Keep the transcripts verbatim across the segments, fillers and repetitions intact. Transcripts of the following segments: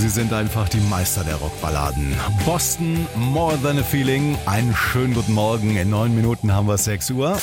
Sie sind einfach die Meister der Rockballaden. Boston, More Than a Feeling. Einen schönen guten Morgen. In neun Minuten haben wir sechs Uhr.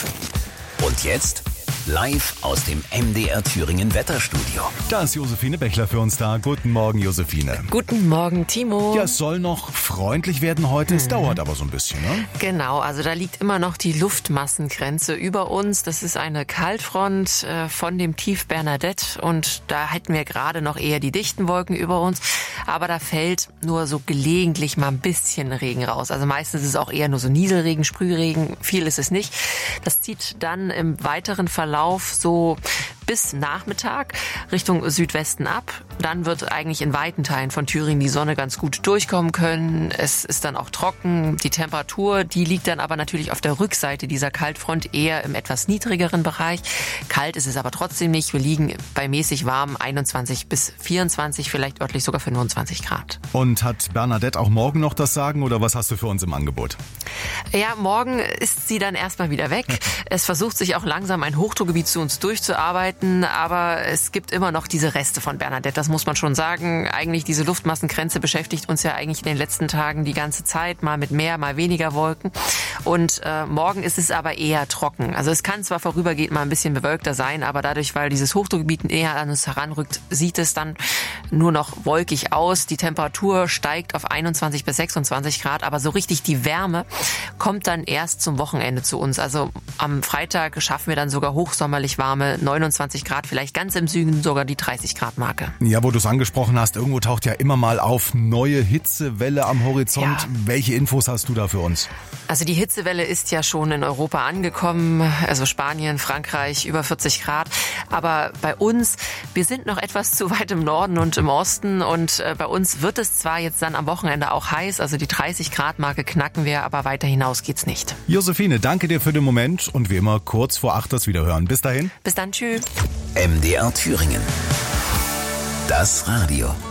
Und jetzt live aus dem M D R Thüringen Wetterstudio. Da ist Josephine Bechler für uns da. Guten Morgen, Josephine. Guten Morgen, Timo. Ja, es soll noch freundlich werden heute. Es mhm. dauert aber so ein bisschen, ne? Genau, also da liegt immer noch die Luftmassengrenze über uns. Das ist eine Kaltfront äh, von dem Tief Bernadette und da hätten wir gerade noch eher die dichten Wolken über uns. Aber da fällt nur so gelegentlich mal ein bisschen Regen raus. Also meistens ist es auch eher nur so Nieselregen, Sprühregen. Viel ist es nicht. Das zieht dann im weiteren Verlauf so bis Nachmittag Richtung Südwesten ab. Dann wird eigentlich in weiten Teilen von Thüringen die Sonne ganz gut durchkommen können. Es ist dann auch trocken. Die Temperatur, die liegt dann aber natürlich auf der Rückseite dieser Kaltfront eher im etwas niedrigeren Bereich. Kalt ist es aber trotzdem nicht. Wir liegen bei mäßig warm einundzwanzig bis vierundzwanzig, vielleicht örtlich sogar fünfundzwanzig Grad. Und hat Bernadette auch morgen noch das Sagen oder was hast du für uns im Angebot? Ja, morgen ist sie dann erstmal wieder weg. Es versucht sich auch langsam ein Hochdruckgebiet zu uns durchzuarbeiten, aber es gibt immer noch diese Reste von Bernadette, das muss man schon sagen. Eigentlich diese Luftmassengrenze beschäftigt uns ja eigentlich in den letzten Tagen die ganze Zeit, mal mit mehr, mal weniger Wolken. Und äh, morgen ist es aber eher trocken. Also es kann zwar vorübergehend mal ein bisschen bewölkter sein, aber dadurch, weil dieses Hochdruckgebiet näher an uns heranrückt, sieht es dann nur noch wolkig aus. Die Temperatur steigt auf einundzwanzig bis sechsundzwanzig Grad, aber so richtig die Wärme kommt dann erst zum Wochenende zu uns. Also am Freitag schaffen wir dann sogar hochsommerlich warme neunundzwanzig Grad, vielleicht ganz im Süden sogar die dreißig Grad Marke. Ja, wo du es angesprochen hast, irgendwo taucht ja immer mal auf neue Hitzewelle am Horizont. Ja. Welche Infos hast du da für uns? Also die Hitzewelle ist ja schon in Europa angekommen, also Spanien, Frankreich, über vierzig Grad. Aber bei uns, wir sind noch etwas zu weit im Norden und im Osten und bei uns wird es zwar jetzt dann am Wochenende auch heiß, also die dreißig Grad Marke knacken wir, aber weiter hinaus geht's nicht. Josephine, danke dir für den Moment und wie immer kurz vor acht das Wiederhören. Bis dahin. Bis dann, tschüss. M D R Thüringen. Das Radio.